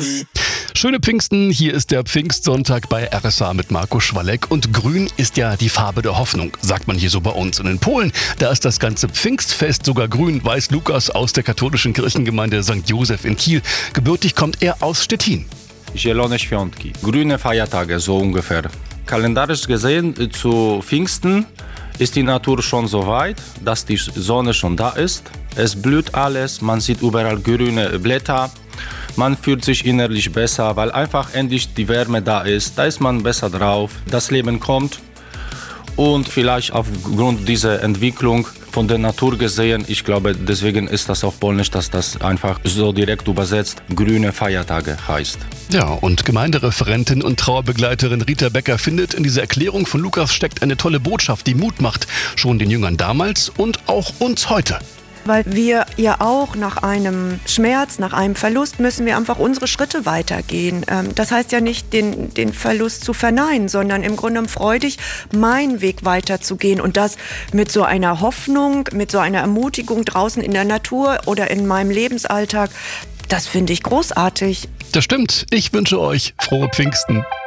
Schöne Pfingsten, hier ist der Pfingstsonntag bei RSA mit Marco Schwalek. Und grün ist ja die Farbe der Hoffnung, sagt man hier so bei uns. Und in Polen, da ist das ganze Pfingstfest sogar grün, weiß Lukas aus der katholischen Kirchengemeinde St. Josef in Kiel. Gebürtig kommt er aus Stettin. Zielone Świątki, grüne Feiertage, so ungefähr. Kalendarisch gesehen zu Pfingsten ist die Natur schon so weit, dass die Sonne schon da ist. Es blüht alles, man sieht überall grüne Blätter. Man fühlt sich innerlich besser, weil einfach endlich die Wärme da ist. Da ist man besser drauf, das Leben kommt. Und vielleicht aufgrund dieser Entwicklung von der Natur gesehen, ich glaube, deswegen ist das auf Polnisch, dass das einfach so direkt übersetzt grüne Feiertage heißt. Ja, und Gemeindereferentin und Trauerbegleiterin Rita Becker findet, in dieser Erklärung von Lukas steckt eine tolle Botschaft, die Mut macht, schon den Jüngern damals und auch uns heute. Weil wir ja auch nach einem Schmerz, nach einem Verlust müssen wir einfach unsere Schritte weitergehen. Das heißt ja nicht, den Verlust zu verneinen, sondern im Grunde freudig meinen Weg weiterzugehen. Und das mit so einer Hoffnung, mit so einer Ermutigung draußen in der Natur oder in meinem Lebensalltag, das finde ich großartig. Das stimmt. Ich wünsche euch frohe Pfingsten.